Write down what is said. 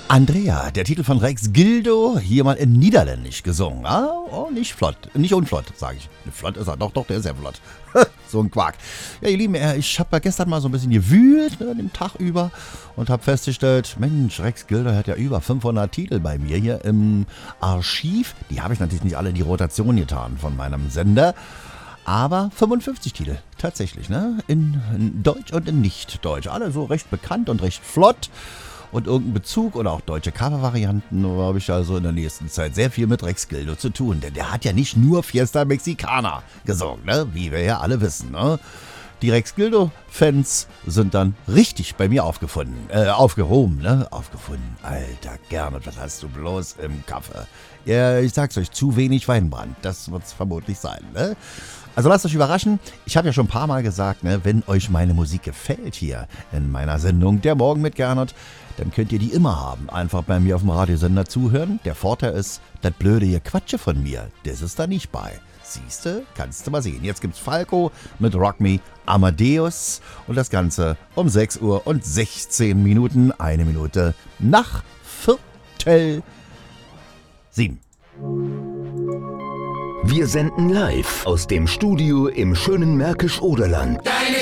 Andrea, der Titel von Rex Gildo, hier mal in Niederländisch gesungen. Nicht flott, nicht unflott, sage ich. Flott ist er, doch, der ist ja flott. So ein Quark. Ja, ihr Lieben, ich habe gestern mal so ein bisschen gewühlt, den Tag über, und habe festgestellt, Mensch, Rex Gildo hat ja über 500 Titel bei mir hier im Archiv. Die habe ich natürlich nicht alle in die Rotation getan von meinem Sender. Aber 55 Titel, tatsächlich, ne? In Deutsch und in Nicht-Deutsch. Alle so recht bekannt und recht flott. Und irgendein Bezug oder auch deutsche Covervarianten habe ich also in der nächsten Zeit sehr viel mit Rex Gildo zu tun. Denn der hat ja nicht nur Fiesta Mexicana gesungen, ne? Wie wir ja alle wissen, ne? Die Rex Gildo-Fans sind dann richtig bei mir aufgehoben, ne? Aufgefunden. Alter, Gernot, was hast du bloß im Kaffee? Ja, ich sag's euch, zu wenig Weinbrand. Das wird's vermutlich sein, ne? Also lasst euch überraschen. Ich habe ja schon ein paar Mal gesagt, ne, wenn euch meine Musik gefällt hier in meiner Sendung Der Morgen mit Gernot, dann könnt ihr die immer haben. Einfach bei mir auf dem Radiosender zuhören. Der Vorteil ist, das blöde Gequatsche von mir, das ist da nicht bei. Siehste, kannst du mal sehen. Jetzt gibt's Falco mit Rock Me Amadeus und das Ganze um 6 Uhr und 16 Minuten, 1 Minute nach Viertel 7. Wir senden live aus dem Studio im schönen Märkisch-Oderland.